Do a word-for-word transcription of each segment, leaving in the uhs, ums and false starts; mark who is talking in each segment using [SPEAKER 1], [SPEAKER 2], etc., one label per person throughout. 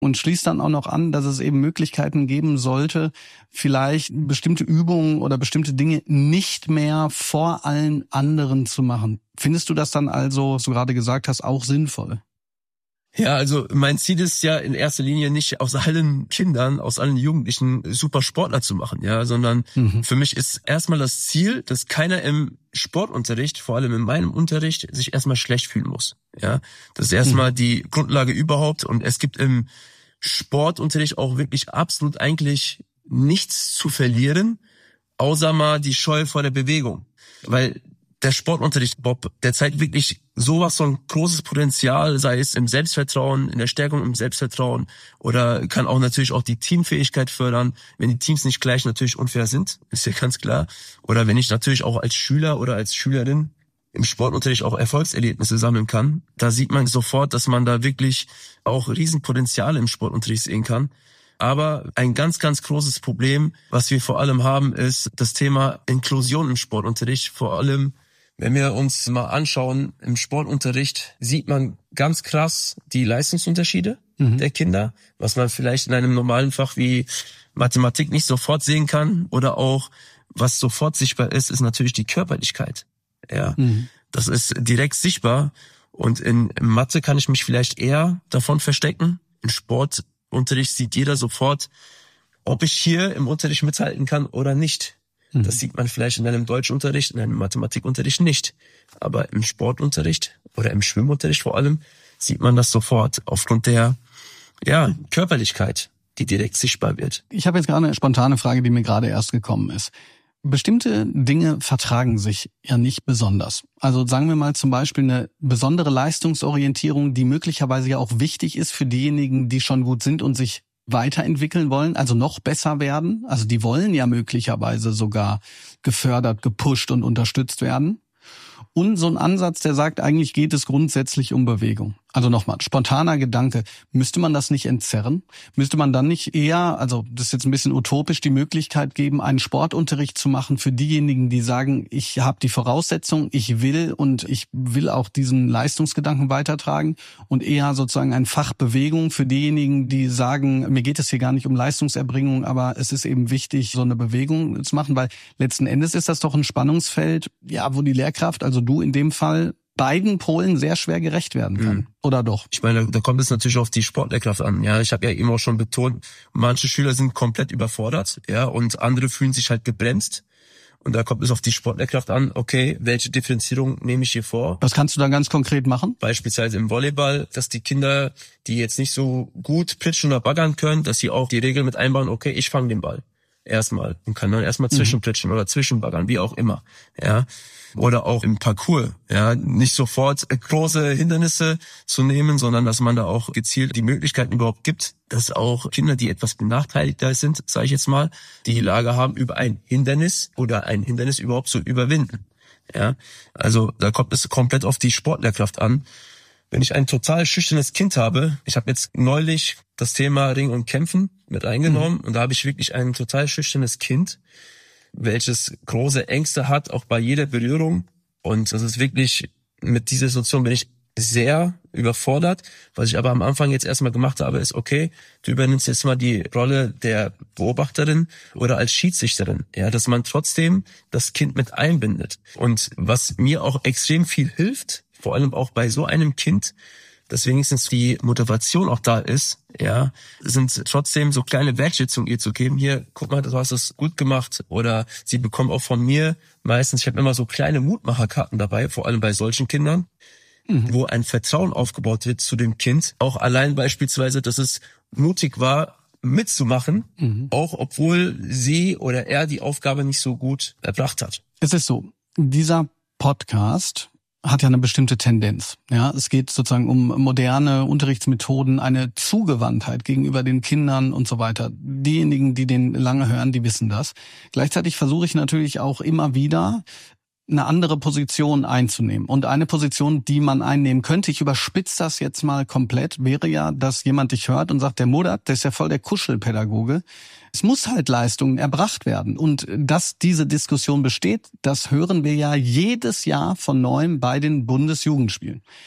[SPEAKER 1] und schließt dann auch noch an, dass es eben Möglichkeiten geben sollte, vielleicht bestimmte Übungen oder bestimmte Dinge nicht mehr vor allen anderen zu machen. Findest du das dann also, was du gerade gesagt hast, auch sinnvoll?
[SPEAKER 2] Ja, also mein Ziel ist ja in erster Linie nicht aus allen Kindern, aus allen Jugendlichen super Sportler zu machen, ja, sondern mhm. für mich ist erstmal das Ziel, dass keiner im Sportunterricht, vor allem in meinem Unterricht, sich erstmal schlecht fühlen muss, ja. Das ist erstmal mhm. die Grundlage überhaupt, und es gibt im Sportunterricht auch wirklich absolut eigentlich nichts zu verlieren, außer mal die Scheu vor der Bewegung, weil der Sportunterricht, Bob, der zeigt wirklich sowas von großes Potenzial, sei es im Selbstvertrauen, in der Stärkung im Selbstvertrauen, oder kann auch natürlich auch die Teamfähigkeit fördern, wenn die Teams nicht gleich natürlich unfair sind, ist ja ganz klar. Oder wenn ich natürlich auch als Schüler oder als Schülerin im Sportunterricht auch Erfolgserlebnisse sammeln kann, da sieht man sofort, dass man da wirklich auch Riesenpotenziale im Sportunterricht sehen kann. Aber ein ganz, ganz großes Problem, was wir vor allem haben, ist das Thema Inklusion im Sportunterricht. Vor allem, wenn wir uns mal anschauen, im Sportunterricht sieht man ganz krass die Leistungsunterschiede mhm. der Kinder, was man vielleicht in einem normalen Fach wie Mathematik nicht sofort sehen kann. Oder auch, was sofort sichtbar ist, ist natürlich die Körperlichkeit. Ja, mhm. das ist direkt sichtbar. Und in Mathe kann ich mich vielleicht eher davon verstecken. Im Sportunterricht sieht jeder sofort, ob ich hier im Unterricht mithalten kann oder nicht. Das sieht man vielleicht in einem Deutschunterricht, in einem Mathematikunterricht nicht. Aber im Sportunterricht oder im Schwimmunterricht vor allem sieht man das sofort aufgrund der ja, Körperlichkeit, die direkt sichtbar wird.
[SPEAKER 1] Ich habe jetzt gerade eine spontane Frage, die mir gerade erst gekommen ist. Bestimmte Dinge vertragen sich ja nicht besonders. Also sagen wir mal zum Beispiel eine besondere Leistungsorientierung, die möglicherweise ja auch wichtig ist für diejenigen, die schon gut sind und sich weiterentwickeln wollen, also noch besser werden. Also die wollen ja möglicherweise sogar gefördert, gepusht und unterstützt werden. Und so ein Ansatz, der sagt, eigentlich geht es grundsätzlich um Bewegung. Also nochmal, spontaner Gedanke, müsste man das nicht entzerren? Müsste man dann nicht eher, also das ist jetzt ein bisschen utopisch, die Möglichkeit geben, einen Sportunterricht zu machen für diejenigen, die sagen, ich habe die Voraussetzung, ich will und ich will auch diesen Leistungsgedanken weitertragen, und eher sozusagen ein Fach Bewegung für diejenigen, die sagen, mir geht es hier gar nicht um Leistungserbringung, aber es ist eben wichtig, so eine Bewegung zu machen, weil letzten Endes ist das doch ein Spannungsfeld, ja, wo die Lehrkraft, also du in dem Fall, beiden Polen sehr schwer gerecht werden kann. Mhm. Oder doch?
[SPEAKER 2] Ich meine, da kommt es natürlich auf die Sportlehrkraft an. Ja, ich habe ja eben auch schon betont, manche Schüler sind komplett überfordert, ja, und andere fühlen sich halt gebremst. Und da kommt es auf die Sportlehrkraft an, okay, welche Differenzierung nehme ich hier vor?
[SPEAKER 1] Was kannst du da ganz konkret machen?
[SPEAKER 2] Beispielsweise im Volleyball, dass die Kinder, die jetzt nicht so gut pitchen oder baggern können, dass sie auch die Regel mit einbauen, okay, ich fange den Ball erstmal und kann dann erstmal zwischenpitchen mhm. oder zwischenbaggern, wie auch immer, ja. Oder auch im Parcours, ja, nicht sofort große Hindernisse zu nehmen, sondern dass man da auch gezielt die Möglichkeiten überhaupt gibt, dass auch Kinder, die etwas benachteiligter sind, sage ich jetzt mal, die Lage haben, über ein Hindernis oder ein Hindernis überhaupt zu überwinden. Ja, also da kommt es komplett auf die Sportlehrkraft an. Wenn ich ein total schüchternes Kind habe, ich habe jetzt neulich das Thema Ringen und Kämpfen mit eingenommen mhm. und da habe ich wirklich ein total schüchternes Kind, welches große Ängste hat, auch bei jeder Berührung. Und das ist wirklich, mit dieser Situation bin ich sehr überfordert. Was ich aber am Anfang jetzt erstmal gemacht habe, ist, okay, du übernimmst jetzt mal die Rolle der Beobachterin oder als Schiedsrichterin, ja, dass man trotzdem das Kind mit einbindet. Und was mir auch extrem viel hilft, vor allem auch bei so einem Kind, dass wenigstens die Motivation auch da ist, ja, sind trotzdem so kleine Wertschätzungen ihr zu geben. Hier, guck mal, du hast es gut gemacht. Oder sie bekommen auch von mir meistens, ich habe immer so kleine Mutmacherkarten dabei, vor allem bei solchen Kindern, mhm. wo ein Vertrauen aufgebaut wird zu dem Kind. Auch allein beispielsweise, dass es mutig war, mitzumachen, mhm. auch obwohl sie oder er die Aufgabe nicht so gut erbracht hat.
[SPEAKER 1] Es ist so, dieser Podcast hat ja eine bestimmte Tendenz. Ja, es geht sozusagen um moderne Unterrichtsmethoden, eine Zugewandtheit gegenüber den Kindern und so weiter. Diejenigen, die den lange hören, die wissen das. Gleichzeitig versuche ich natürlich auch immer wieder, eine andere Position einzunehmen. Und eine Position, die man einnehmen könnte, ich überspitze das jetzt mal komplett, wäre ja, dass jemand dich hört und sagt, der Murat, der ist ja voll der Kuschelpädagoge. Es muss halt Leistungen erbracht werden. Und dass diese Diskussion besteht, das hören wir ja jedes Jahr von neuem bei den Bundesjugendspielen.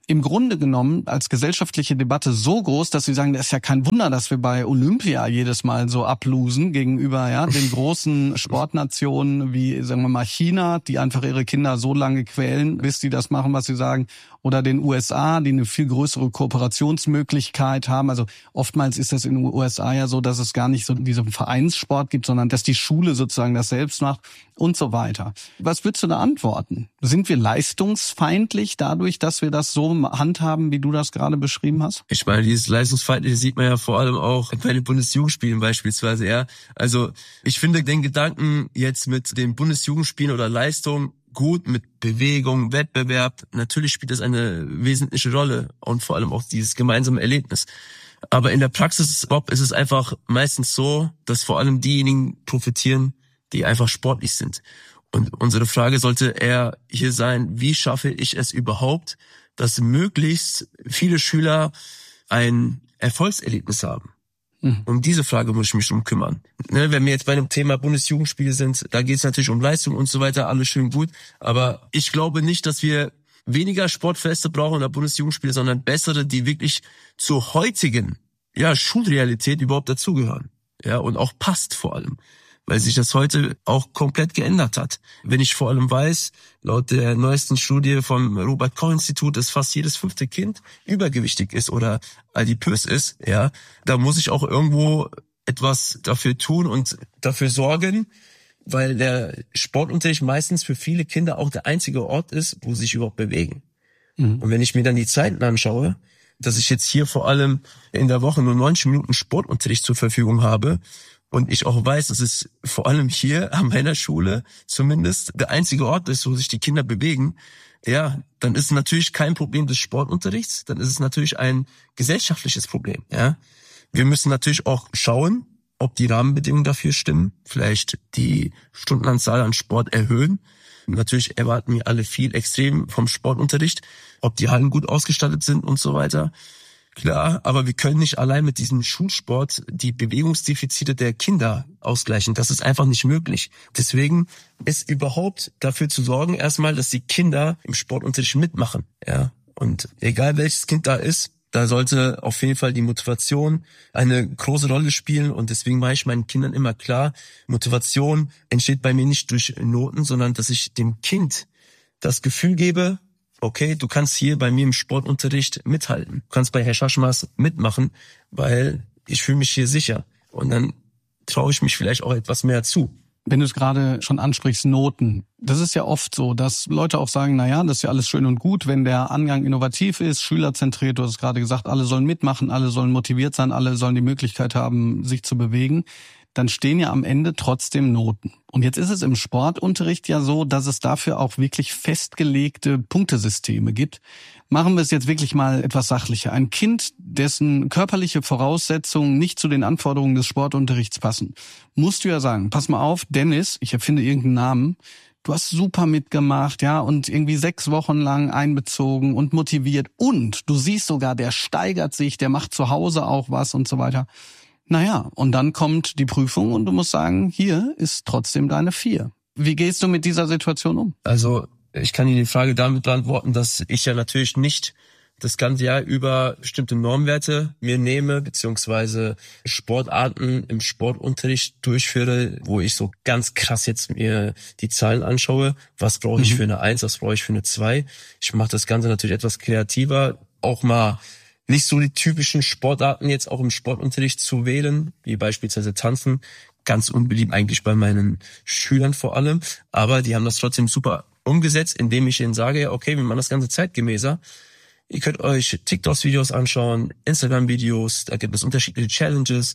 [SPEAKER 1] im Grunde genommen als gesellschaftliche Debatte so groß, dass sie sagen, das ist ja kein Wunder, dass wir bei Olympia jedes Mal so ablosen gegenüber ja den großen Sportnationen wie, sagen wir mal, China, die einfach ihre Kinder so lange quälen, bis die das machen, was sie sagen, oder den U S A, die eine viel größere Kooperationsmöglichkeit haben. Also oftmals ist das in den U S A ja so, dass es gar nicht so diesen Vereinssport gibt, sondern dass die Schule sozusagen das selbst macht und so weiter. Was würdest du da antworten? Sind wir leistungsfeindlich dadurch, dass wir das so handhaben, wie du das gerade beschrieben hast?
[SPEAKER 2] Ich meine, dieses Leistungsfeindliche sieht man ja vor allem auch bei den Bundesjugendspielen beispielsweise, ja. Also ich finde den Gedanken jetzt mit den Bundesjugendspielen oder Leistung gut, mit Bewegung, Wettbewerb, natürlich spielt das eine wesentliche Rolle und vor allem auch dieses gemeinsame Erlebnis. Aber in der Praxis, Bob, ist es einfach meistens so, dass vor allem diejenigen profitieren, die einfach sportlich sind. Und unsere Frage sollte eher hier sein, wie schaffe ich es überhaupt, dass möglichst viele Schüler ein Erfolgserlebnis haben? Um diese Frage muss ich mich drum kümmern. Ne, wenn wir jetzt bei einem Thema Bundesjugendspiele sind, da geht es natürlich um Leistung und so weiter, alles schön gut. Aber ich glaube nicht, dass wir weniger Sportfeste brauchen oder Bundesjugendspiele, sondern bessere, die wirklich zur heutigen ja, Schulrealität überhaupt dazugehören. Ja, und auch passt vor allem. Weil sich das heute auch komplett geändert hat. Wenn ich vor allem weiß, laut der neuesten Studie vom Robert-Koch-Institut, dass fast jedes fünfte Kind übergewichtig ist oder adipös ist, ja, da muss ich auch irgendwo etwas dafür tun und dafür sorgen, weil der Sportunterricht meistens für viele Kinder auch der einzige Ort ist, wo sie sich überhaupt bewegen. Mhm. Und wenn ich mir dann die Zeiten anschaue, dass ich jetzt hier vor allem in der Woche nur neunzig Minuten Sportunterricht zur Verfügung habe, und ich auch weiß, dass es vor allem hier an meiner Schule zumindest der einzige Ort ist, wo sich die Kinder bewegen, ja, dann ist es natürlich kein Problem des Sportunterrichts, dann ist es natürlich ein gesellschaftliches Problem, ja. Wir müssen natürlich auch schauen, ob die Rahmenbedingungen dafür stimmen, vielleicht die Stundenanzahl an Sport erhöhen. Natürlich erwarten wir alle viel extrem vom Sportunterricht, ob die Hallen gut ausgestattet sind und so weiter. Klar, aber wir können nicht allein mit diesem Schulsport die Bewegungsdefizite der Kinder ausgleichen. Das ist einfach nicht möglich. Deswegen ist überhaupt dafür zu sorgen, erstmal, dass die Kinder im Sportunterricht mitmachen. Ja, und egal welches Kind da ist, da sollte auf jeden Fall die Motivation eine große Rolle spielen. Und deswegen mache ich meinen Kindern immer klar, Motivation entsteht bei mir nicht durch Noten, sondern dass ich dem Kind das Gefühl gebe, okay, du kannst hier bei mir im Sportunterricht mithalten. Du kannst bei Herr Schaschmas mitmachen, weil ich fühle mich hier sicher. Und dann traue ich mich vielleicht auch etwas mehr zu.
[SPEAKER 1] Wenn du es gerade schon ansprichst, Noten. Das ist ja oft so, dass Leute auch sagen, na ja, das ist ja alles schön und gut, wenn der Angang innovativ ist, schülerzentriert, du hast es gerade gesagt, alle sollen mitmachen, alle sollen motiviert sein, alle sollen die Möglichkeit haben, sich zu bewegen. Dann stehen ja am Ende trotzdem Noten. Und jetzt ist es im Sportunterricht ja so, dass es dafür auch wirklich festgelegte Punktesysteme gibt. Machen wir es jetzt wirklich mal etwas sachlicher. Ein Kind, dessen körperliche Voraussetzungen nicht zu den Anforderungen des Sportunterrichts passen, musst du ja sagen, pass mal auf, Dennis, ich erfinde irgendeinen Namen, du hast super mitgemacht, ja, und irgendwie sechs Wochen lang einbezogen und motiviert. Und du siehst sogar, der steigert sich, der macht zu Hause auch was und so weiter. Naja, und dann kommt die Prüfung und du musst sagen, hier ist trotzdem deine vier. Wie gehst du mit dieser Situation um?
[SPEAKER 2] Also ich kann Ihnen die Frage damit beantworten, dass ich ja natürlich nicht das ganze Jahr über bestimmte Normwerte mir nehme, beziehungsweise Sportarten im Sportunterricht durchführe, wo ich so ganz krass jetzt mir die Zahlen anschaue. Was brauche ich mhm. für eine Eins, was brauche ich für eine Zwei? Ich mache das Ganze natürlich etwas kreativer, auch mal nicht so die typischen Sportarten jetzt auch im Sportunterricht zu wählen, wie beispielsweise Tanzen. Ganz unbeliebt eigentlich bei meinen Schülern vor allem. Aber die haben das trotzdem super umgesetzt, indem ich ihnen sage, okay, wir machen das Ganze zeitgemäßer. Ihr könnt euch TikTok-Videos anschauen, Instagram-Videos, da gibt es unterschiedliche Challenges.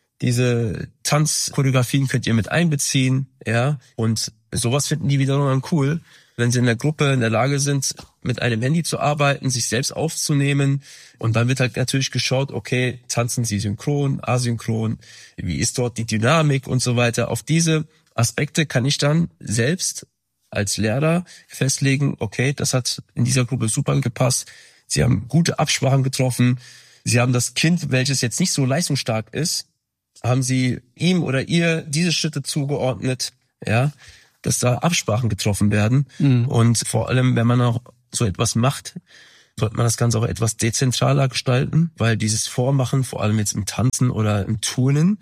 [SPEAKER 2] Diese Tanzchoreografien könnt ihr mit einbeziehen, ja. Und sowas finden die wiederum dann cool, wenn sie in der Gruppe in der Lage sind, mit einem Handy zu arbeiten, sich selbst aufzunehmen. Und dann wird halt natürlich geschaut, okay, tanzen sie synchron, asynchron, wie ist dort die Dynamik und so weiter. Auf diese Aspekte kann ich dann selbst als Lehrer festlegen, okay, das hat in dieser Gruppe super gepasst. Sie haben gute Absprachen getroffen. Sie haben das Kind, welches jetzt nicht so leistungsstark ist, haben sie ihm oder ihr diese Schritte zugeordnet, ja, dass da Absprachen getroffen werden. Mhm. Und vor allem, wenn man auch so etwas macht, sollte man das Ganze auch etwas dezentraler gestalten, weil dieses Vormachen, vor allem jetzt im Tanzen oder im Turnen,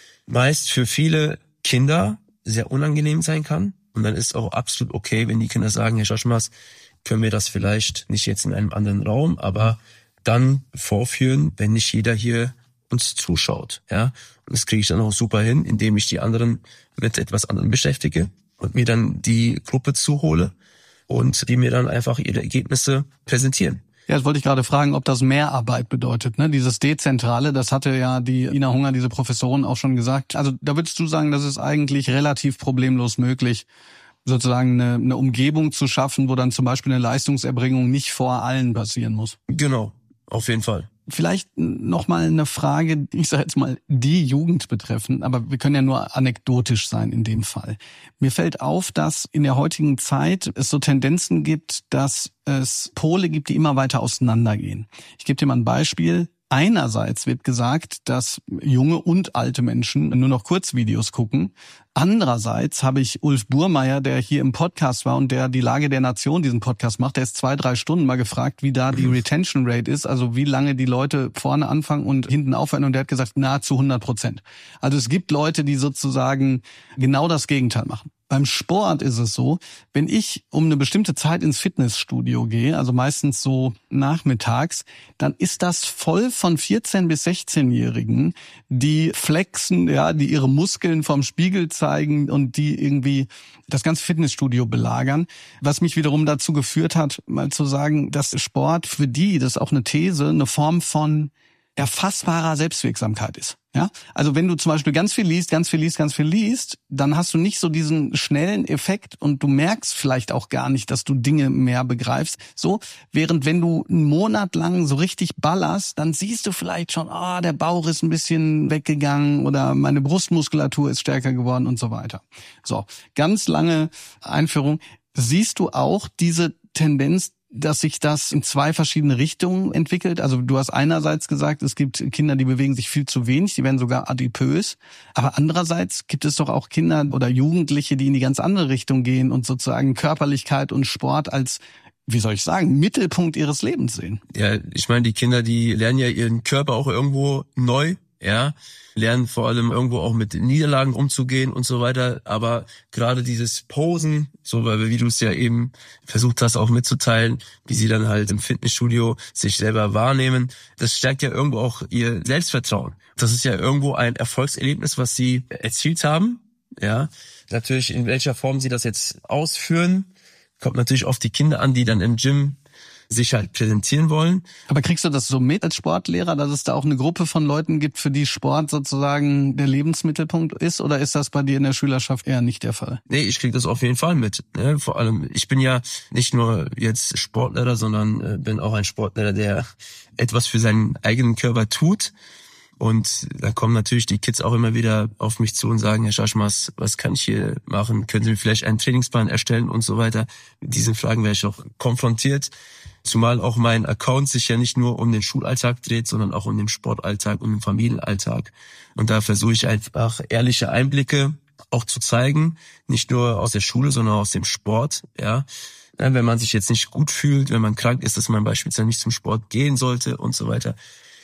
[SPEAKER 2] meist für viele Kinder sehr unangenehm sein kann. Und dann ist auch absolut okay, wenn die Kinder sagen, Herr Schaschmas, können wir das vielleicht nicht jetzt in einem anderen Raum, aber dann vorführen, wenn nicht jeder hier uns zuschaut. Ja, und das kriege ich dann auch super hin, indem ich die anderen mit etwas anderem beschäftige und mir dann die Gruppe zuhole und die mir dann einfach ihre Ergebnisse präsentieren.
[SPEAKER 1] Ja, das wollte ich gerade fragen, ob das mehr Arbeit bedeutet, ne? Dieses Dezentrale, das hatte ja die Ina Hunger, diese Professorin, auch schon gesagt. Also da würdest du sagen, das ist eigentlich relativ problemlos möglich, sozusagen eine, eine Umgebung zu schaffen, wo dann zum Beispiel eine Leistungserbringung nicht vor allen passieren muss.
[SPEAKER 2] Genau, auf jeden Fall.
[SPEAKER 1] Vielleicht nochmal eine Frage, ich sage jetzt mal, die Jugend betreffen, aber wir können ja nur anekdotisch sein in dem Fall. Mir fällt auf, dass in der heutigen Zeit es so Tendenzen gibt, dass es Pole gibt, die immer weiter auseinandergehen. Ich gebe dir mal ein Beispiel. Einerseits wird gesagt, dass junge und alte Menschen nur noch Kurzvideos gucken. Andererseits habe ich Ulf Burmeier, der hier im Podcast war und der die Lage der Nation diesen Podcast macht, der ist zwei, drei Stunden mal gefragt, wie da die Retention Rate ist, also wie lange die Leute vorne anfangen und hinten aufhören, und der hat gesagt, nahezu hundert Prozent. Also es gibt Leute, die sozusagen genau das Gegenteil machen. Beim Sport ist es so, wenn ich um eine bestimmte Zeit ins Fitnessstudio gehe, also meistens so nachmittags, dann ist das voll von vierzehn- bis sechzehnjährigen, die flexen, ja, die ihre Muskeln vom Spiegel zeigen und die irgendwie das ganze Fitnessstudio belagern. Was mich wiederum dazu geführt hat, mal zu sagen, dass Sport für die, das ist auch eine These, eine Form von erfassbarer Selbstwirksamkeit ist. Ja, also wenn du zum Beispiel ganz viel liest, ganz viel liest, ganz viel liest, dann hast du nicht so diesen schnellen Effekt und du merkst vielleicht auch gar nicht, dass du Dinge mehr begreifst. So, während wenn du einen Monat lang so richtig ballerst, dann siehst du vielleicht schon, ah, der Bauch ist ein bisschen weggegangen oder meine Brustmuskulatur ist stärker geworden und so weiter. So, ganz lange Einführung. Siehst du auch diese Tendenz, dass sich das in zwei verschiedene Richtungen entwickelt? Also du hast einerseits gesagt, es gibt Kinder, die bewegen sich viel zu wenig, die werden sogar adipös. Aber andererseits gibt es doch auch Kinder oder Jugendliche, die in die ganz andere Richtung gehen und sozusagen Körperlichkeit und Sport als, wie soll ich sagen, Mittelpunkt ihres Lebens sehen.
[SPEAKER 2] Ja, ich meine, die Kinder, die lernen ja ihren Körper auch irgendwo neu, ja, lernen vor allem irgendwo auch mit Niederlagen umzugehen und so weiter. Aber gerade dieses Posen, so weil wie du es ja eben versucht hast auch mitzuteilen, wie sie dann halt im Fitnessstudio sich selber wahrnehmen, das stärkt ja irgendwo auch ihr Selbstvertrauen. Das ist ja irgendwo ein Erfolgserlebnis, was sie erzielt haben. Ja, natürlich in welcher Form sie das jetzt ausführen, kommt natürlich auf die Kinder an, die dann im Gym sich halt präsentieren wollen.
[SPEAKER 1] Aber kriegst du das so mit als Sportlehrer, dass es da auch eine Gruppe von Leuten gibt, für die Sport sozusagen der Lebensmittelpunkt ist? Oder ist das bei dir in der Schülerschaft eher nicht der Fall?
[SPEAKER 2] Nee, ich krieg das auf jeden Fall mit. Ne? Vor allem, ich bin ja nicht nur jetzt Sportlehrer, sondern äh, bin auch ein Sportlehrer, der etwas für seinen eigenen Körper tut. Und da kommen natürlich die Kids auch immer wieder auf mich zu und sagen, Herr Schaschmas, was kann ich hier machen? Können Sie mir vielleicht einen Trainingsplan erstellen und so weiter? Mit diesen Fragen werde ich auch konfrontiert. Zumal auch mein Account sich ja nicht nur um den Schulalltag dreht, sondern auch um den Sportalltag und den Familienalltag. Und da versuche ich einfach ehrliche Einblicke auch zu zeigen, nicht nur aus der Schule, sondern aus dem Sport. Ja, wenn man sich jetzt nicht gut fühlt, wenn man krank ist, dass man beispielsweise nicht zum Sport gehen sollte und so weiter.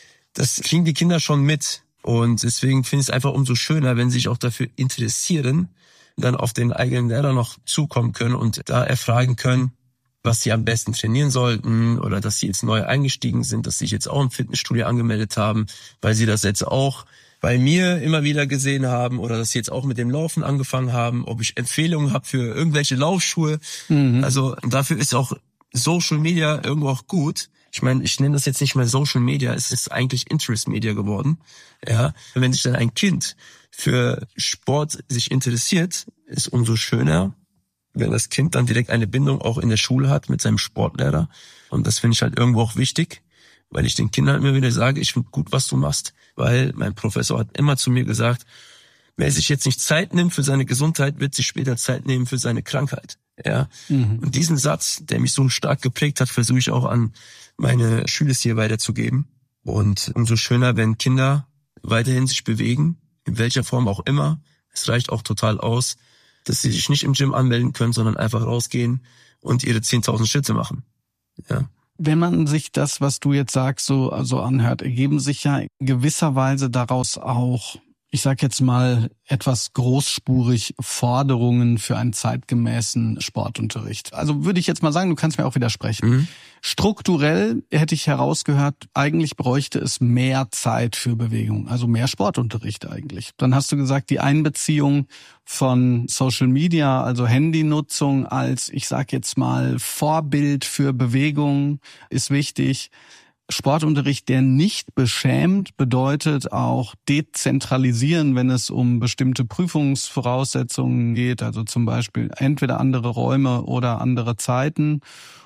[SPEAKER 2] Das kriegen die Kinder schon mit. Und deswegen finde ich es einfach umso schöner, wenn sie sich auch dafür interessieren, dann auf den eigenen Lehrer noch zukommen können und da erfragen können, was sie am besten trainieren sollten oder dass sie jetzt neu eingestiegen sind, dass sie sich jetzt auch im Fitnessstudio angemeldet haben, weil sie das jetzt auch bei mir immer wieder gesehen haben oder dass sie jetzt auch mit dem Laufen angefangen haben, ob ich Empfehlungen habe für irgendwelche Laufschuhe. Mhm. Also dafür ist auch Social Media irgendwo auch gut. Ich meine, ich nenne das jetzt nicht mehr Social Media, es ist eigentlich Interest Media geworden. Ja, wenn sich dann ein Kind für Sport sich interessiert, ist umso schöner, wenn das Kind dann direkt eine Bindung auch in der Schule hat mit seinem Sportlehrer. Und das finde ich halt irgendwo auch wichtig, weil ich den Kindern immer wieder sage, ich finde gut, was du machst. Weil mein Professor hat immer zu mir gesagt, wer sich jetzt nicht Zeit nimmt für seine Gesundheit, wird sich später Zeit nehmen für seine Krankheit. Ja, mhm. Und diesen Satz, der mich so stark geprägt hat, versuche ich auch an meine Schüler hier weiterzugeben. Und umso schöner, wenn Kinder weiterhin sich bewegen, in welcher Form auch immer. Es reicht auch total aus, dass sie sich nicht im Gym anmelden können, sondern einfach rausgehen und ihre zehntausend Schritte machen. Ja.
[SPEAKER 1] Wenn man sich das, was du jetzt sagst, so also anhört, ergeben sich ja in gewisser Weise daraus auch, ich sag jetzt mal, etwas großspurig Forderungen für einen zeitgemäßen Sportunterricht. Also würde ich jetzt mal sagen, du kannst mir auch widersprechen. Mhm. Strukturell hätte ich herausgehört, eigentlich bräuchte es mehr Zeit für Bewegung, also mehr Sportunterricht eigentlich. Dann hast du gesagt, die Einbeziehung von Social Media, also Handynutzung als, ich sag jetzt mal, Vorbild für Bewegung ist wichtig. Sportunterricht, der nicht beschämt, bedeutet auch dezentralisieren, wenn es um bestimmte Prüfungsvoraussetzungen geht, also zum Beispiel entweder andere Räume oder andere Zeiten.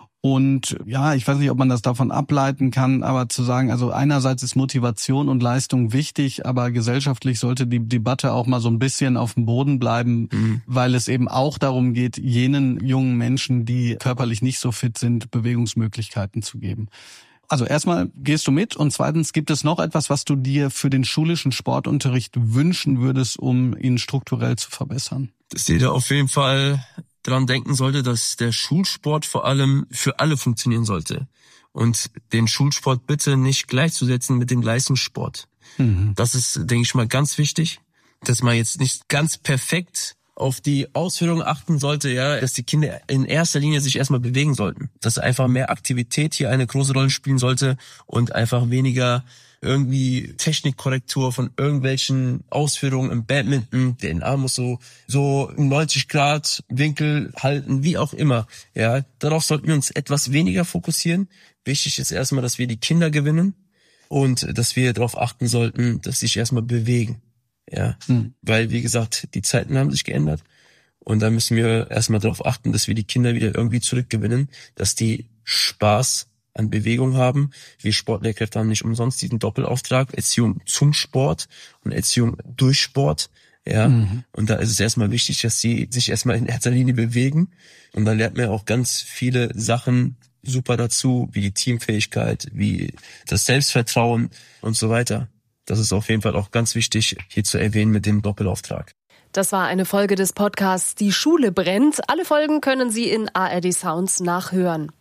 [SPEAKER 1] Und ja, ich weiß nicht, ob man das davon ableiten kann, aber zu sagen, also einerseits ist Motivation und Leistung wichtig, aber gesellschaftlich sollte die Debatte auch mal so ein bisschen auf dem Boden bleiben, mhm. weil es eben auch darum geht, jenen jungen Menschen, die körperlich nicht so fit sind, Bewegungsmöglichkeiten zu geben. Also erstmal gehst du mit und zweitens gibt es noch etwas, was du dir für den schulischen Sportunterricht wünschen würdest, um ihn strukturell zu verbessern?
[SPEAKER 2] Dass jeder auf jeden Fall dran denken sollte, dass der Schulsport vor allem für alle funktionieren sollte und den Schulsport bitte nicht gleichzusetzen mit dem Leistungssport. Mhm. Das ist, denke ich mal, ganz wichtig, dass man jetzt nicht ganz perfekt auf die Ausführung achten sollte, ja, dass die Kinder in erster Linie sich erstmal bewegen sollten. Dass einfach mehr Aktivität hier eine große Rolle spielen sollte und einfach weniger irgendwie Technikkorrektur von irgendwelchen Ausführungen im Badminton, den Arm muss so, so neunzig Grad Winkel halten, wie auch immer. Ja, darauf sollten wir uns etwas weniger fokussieren. Wichtig ist erstmal, dass wir die Kinder gewinnen und dass wir darauf achten sollten, dass sie sich erstmal bewegen. Ja, hm. weil, wie gesagt, die Zeiten haben sich geändert und da müssen wir erstmal darauf achten, dass wir die Kinder wieder irgendwie zurückgewinnen, dass die Spaß an Bewegung haben. Wir Sportlehrkräfte haben nicht umsonst diesen Doppelauftrag, Erziehung zum Sport und Erziehung durch Sport. Ja, mhm. und da ist es erstmal wichtig, dass sie sich erstmal in erster Linie bewegen und dann lernt man auch ganz viele Sachen super dazu, wie die Teamfähigkeit, wie das Selbstvertrauen und so weiter. Das ist auf jeden Fall auch ganz wichtig, hier zu erwähnen mit dem Doppelauftrag.
[SPEAKER 3] Das war eine Folge des Podcasts Die Schule brennt. Alle Folgen können Sie in A R D Sounds nachhören.